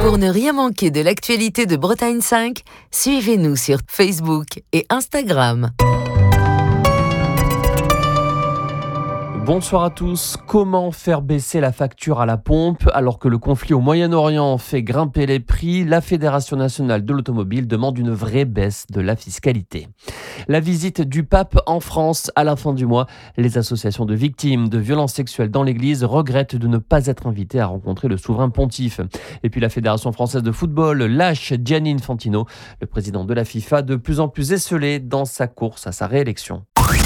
Pour ne rien manquer de l'actualité de Bretagne 5, suivez-nous sur Facebook et Instagram. Bonsoir à tous. Comment faire baisser la facture à la pompe alors que le conflit au Moyen-Orient fait grimper les prix? La Fédération nationale de l'automobile demande une vraie baisse de la fiscalité. La visite du pape en France à la fin du mois. Les associations de victimes de violences sexuelles dans l'église regrettent de ne pas être invitées à rencontrer le souverain pontife. Et puis la Fédération française de football lâche Gianni Infantino, le président de la FIFA, de plus en plus esseulé dans sa course à sa réélection.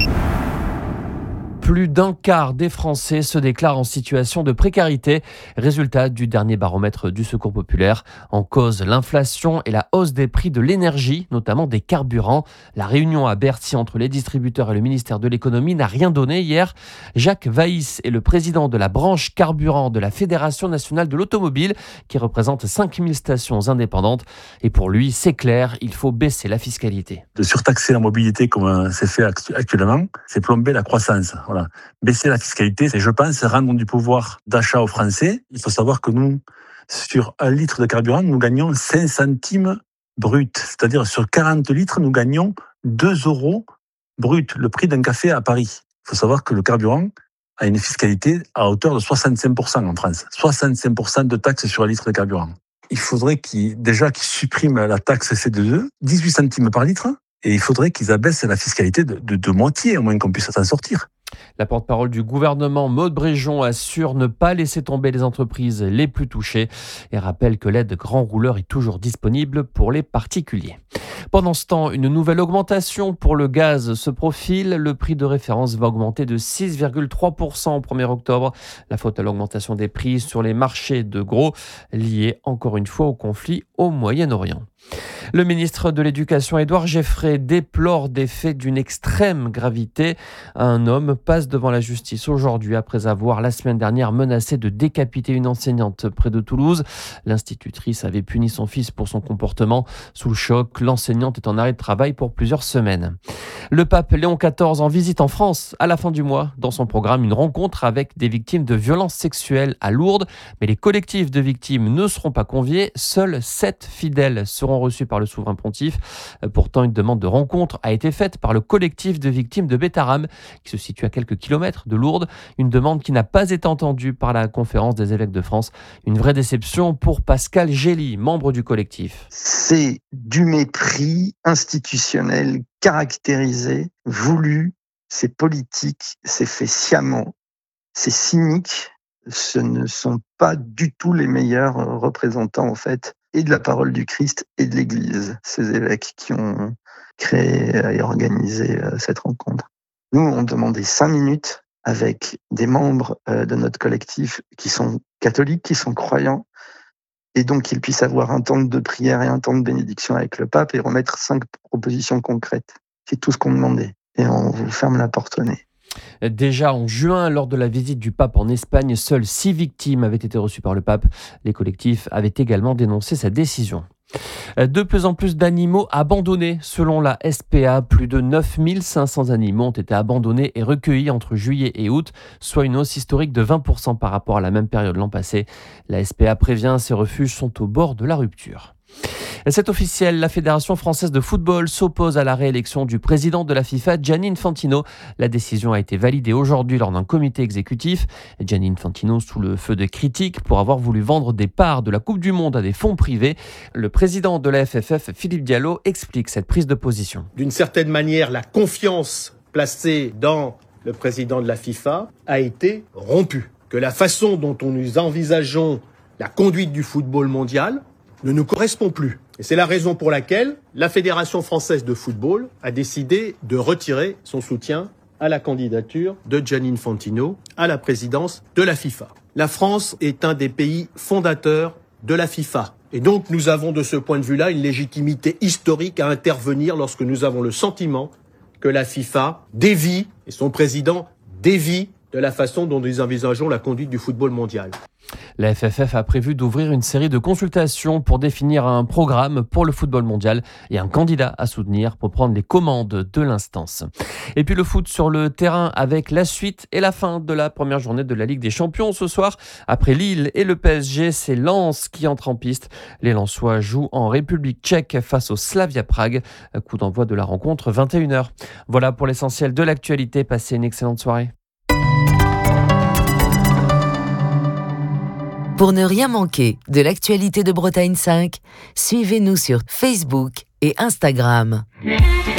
Plus d'un quart des Français se déclarent en situation de précarité. Résultat du dernier baromètre du Secours populaire. En cause, l'inflation et la hausse des prix de l'énergie, notamment des carburants. La réunion à Bercy entre les distributeurs et le ministère de l'économie n'a rien donné hier. Jacques Vaïs est le président de la branche carburant de la Fédération nationale de l'automobile, qui représente 5000 stations indépendantes. Et pour lui, c'est clair, il faut baisser la fiscalité. De surtaxer la mobilité comme c'est fait actuellement, c'est plomber la croissance. Voilà. Baisser la fiscalité, c'est, je pense, rendre du pouvoir d'achat aux Français. Il faut savoir que nous, sur 1 litre de carburant, nous gagnons 5 centimes bruts. C'est-à-dire, sur 40 litres, nous gagnons 2 euros bruts, le prix d'un café à Paris. Il faut savoir que le carburant a une fiscalité à hauteur de 65% en France. 65% de taxes sur 1 litre de carburant. Il faudrait qu'ils suppriment la taxe C2E, 18 centimes par litre, et il faudrait qu'ils abaissent la fiscalité de moitié, au moins qu'on puisse s'en sortir. La porte-parole du gouvernement, Maud Bréjon, assure ne pas laisser tomber les entreprises les plus touchées et rappelle que l'aide grand rouleur est toujours disponible pour les particuliers. Pendant ce temps, une nouvelle augmentation pour le gaz se profile. Le prix de référence va augmenter de 6,3% au 1er octobre. La faute à l'augmentation des prix sur les marchés de gros, liée encore une fois au conflit au Moyen-Orient. Le ministre de l'Éducation, Édouard Geffray, déplore des faits d'une extrême gravité. Un homme passe devant la justice aujourd'hui après avoir la semaine dernière menacé de décapiter une enseignante près de Toulouse. L'institutrice avait puni son fils pour son comportement. Sous le choc, l'enseignante est en arrêt de travail pour plusieurs semaines. Le pape Léon XIV en visite en France à la fin du mois. Dans son programme, une rencontre avec des victimes de violences sexuelles à Lourdes. Mais les collectifs de victimes ne seront pas conviés. Seuls 7 fidèles seront reçus par le souverain pontife. Pourtant, une demande de rencontre a été faite par le collectif de victimes de Bétharram, qui se situe à quelques kilomètres de Lourdes. Une demande qui n'a pas été entendue par la conférence des évêques de France. Une vraie déception pour Pascal Gély, membre du collectif. C'est du mépris institutionnel caractérisé, voulu, c'est politique, c'est fait sciemment, c'est cynique. Ce ne sont pas du tout les meilleurs représentants, en fait, et de la parole du Christ et de l'Église, ces évêques qui ont créé et organisé cette rencontre. Nous, on demandait 5 minutes avec des membres de notre collectif qui sont catholiques, qui sont croyants, et donc qu'ils puissent avoir un temps de prière et un temps de bénédiction avec le pape et remettre 5 propositions concrètes. C'est tout ce qu'on demandait. Et on vous ferme la porte au nez. Déjà en juin, lors de la visite du pape en Espagne, seules 6 victimes avaient été reçues par le pape. Les collectifs avaient également dénoncé sa décision. De plus en plus d'animaux abandonnés. Selon la SPA, plus de 9500 animaux ont été abandonnés et recueillis entre juillet et août, soit une hausse historique de 20% par rapport à la même période l'an passé. La SPA prévient, ces refuges sont au bord de la rupture. C'est officiel, la Fédération française de football s'oppose à la réélection du président de la FIFA, Gianni Infantino. La décision a été validée aujourd'hui lors d'un comité exécutif. Gianni Infantino sous le feu de critiques pour avoir voulu vendre des parts de la Coupe du Monde à des fonds privés. Le président de la FFF, Philippe Diallo, explique cette prise de position. D'une certaine manière, la confiance placée dans le président de la FIFA a été rompue. Que la façon dont nous envisageons la conduite du football mondial ne nous correspond plus. Et c'est la raison pour laquelle la Fédération française de football a décidé de retirer son soutien à la candidature de Gianni Infantino à la présidence de la FIFA. La France est un des pays fondateurs de la FIFA. Et donc nous avons de ce point de vue-là une légitimité historique à intervenir lorsque nous avons le sentiment que la FIFA dévie, et son président dévie, de la façon dont nous envisageons la conduite du football mondial. La FFF a prévu d'ouvrir une série de consultations pour définir un programme pour le football mondial et un candidat à soutenir pour prendre les commandes de l'instance. Et puis le foot sur le terrain avec la suite et la fin de la première journée de la Ligue des Champions ce soir. Après Lille et le PSG, c'est Lens qui entre en piste. Les Lensois jouent en République tchèque face au Slavia Prague. Coup d'envoi de la rencontre 21h. Voilà pour l'essentiel de l'actualité. Passez une excellente soirée. Pour ne rien manquer de l'actualité de Bretagne 5, suivez-nous sur Facebook et Instagram.